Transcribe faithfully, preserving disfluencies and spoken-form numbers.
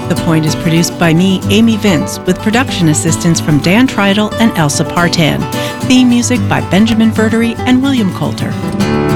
The Point is produced by me, Amy Vince, with production assistance from Dan Treidel and Elsa Partan. Theme music by Benjamin Verdery and William Coulter.